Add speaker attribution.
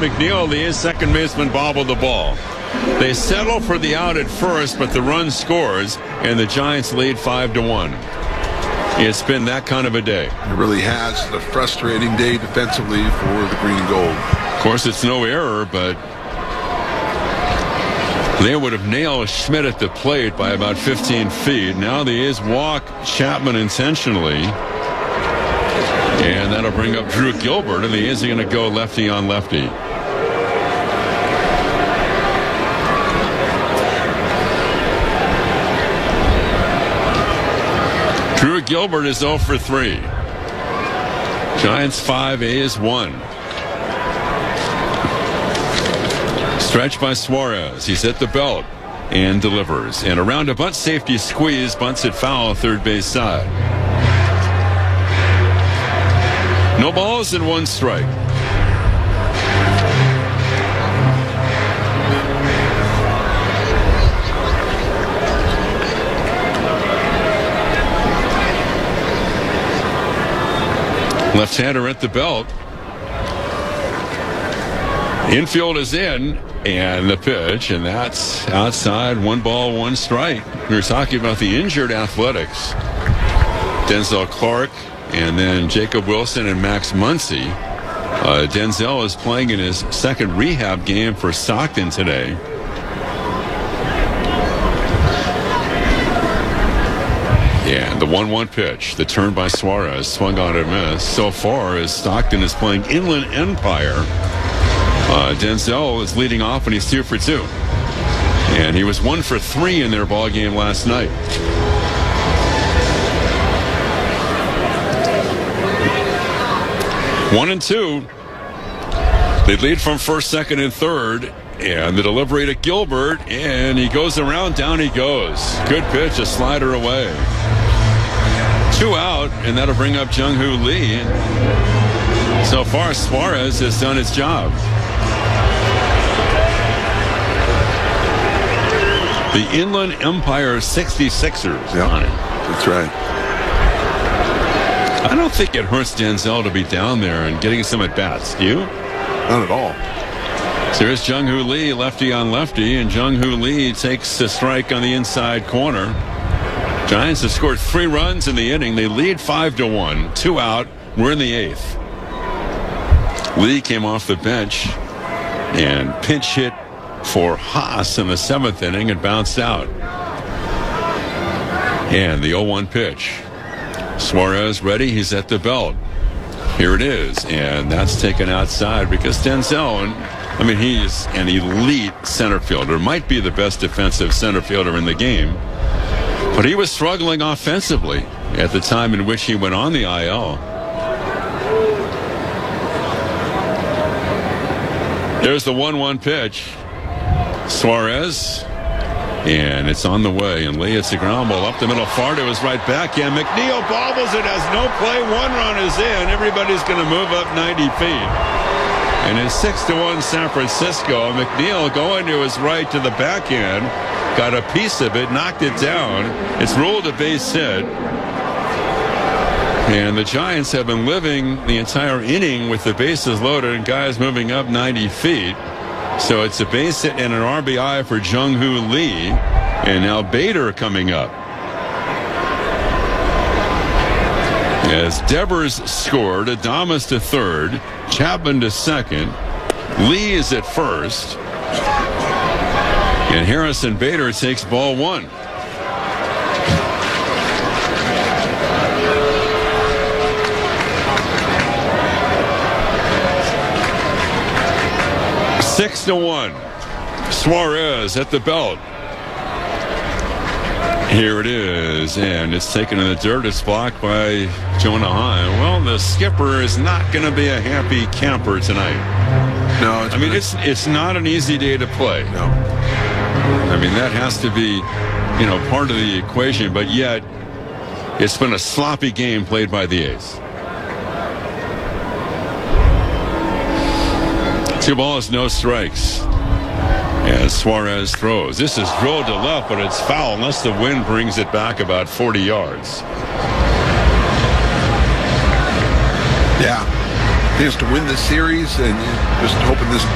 Speaker 1: McNeil, the second baseman, bobbled the ball. They settle for the out at first, but the run scores, and the Giants lead 5-1. It's been that kind of a day.
Speaker 2: It really has. A frustrating day defensively for the green and gold.
Speaker 1: Of course, it's no error, but they would have nailed Schmidt at the plate by about 15 feet. Now the A's walk Chapman intentionally. And that'll bring up Drew Gilbert, and the A's are going to go lefty on lefty. Drew Gilbert is 0 for 3. Giants 5, A's 1. Stretch by Suarez. He's at the belt and delivers. And around a bunt safety squeeze, bunts it foul, third base side. No balls and 1 strike. Left-hander at the belt. Infield is in, and the pitch, and that's outside. 1 ball, 1 strike. We were talking about the injured Athletics. Denzel Clark, and then Jacob Wilson and Max Muncy. Denzel is playing in his second rehab game for Stockton today. Yeah, the 1-1 pitch, the turn by Suarez, swung on and missed. So far as Stockton is playing Inland Empire, Denzel is leading off, and he's 2 for 2. And he was 1 for 3 in their ball game last night. One and 2. They lead from first, second, and third. And the delivery to Gilbert, and he goes around, down he goes. Good pitch, a slider away. 2 out, and that'll bring up Jung-Hoo Lee. So far, Suarez has done his job. The Inland Empire 66ers.
Speaker 2: Yep,
Speaker 1: on it.
Speaker 2: that's right.
Speaker 1: I don't think it hurts Denzel to be down there and getting some at-bats. Do you?
Speaker 2: Not at all.
Speaker 1: So here's Jung-Hoo Lee, lefty on lefty, and Jung-Hoo Lee takes the strike on the inside corner. Giants have scored 3 runs in the inning. They lead 5-1. 2 out. We're in the 8th. Lee came off the bench and pinch hit for Haas in the 7th inning and bounced out. And the 0-1 pitch. Suarez ready. He's at the belt. Here it is. And that's taken outside because Denzel, he's an elite center fielder. Might be the best defensive center fielder in the game. But he was struggling offensively at the time in which he went on the IL. There's the 1-1 pitch. Suarez. And it's on the way. And Lee, it's a ground ball up the middle. Fardo is right back. And McNeil bobbles it. Has no play. 1 run is in. Everybody's going to move up 90 feet. And it's 6-1 San Francisco. McNeil going to his right to the backhand. Got a piece of it. Knocked it down. It's ruled a base hit. And the Giants have been living the entire inning with the bases loaded and guys moving up 90 feet. So it's a base hit and an RBI for Jung-Hoo Lee. And now Bader coming up. As Devers scored, Adames to third, Chapman to second, Lee is at first, and Harrison Bader takes ball 1. Six to 1. Suarez at the belt. Here it is, and it's taken in the dirt. It's blocked by Jonah Heim. Well, the skipper is not going to be a happy camper tonight.
Speaker 2: No,
Speaker 1: it's not an easy day to play.
Speaker 2: No.
Speaker 1: That has to be, part of the equation, but yet it's been a sloppy game played by the A's. 2 balls, no strikes. As Suarez throws. This is drilled to left, but it's foul unless the wind brings it back about 40 yards.
Speaker 2: Yeah. He has to win this series, and just hoping this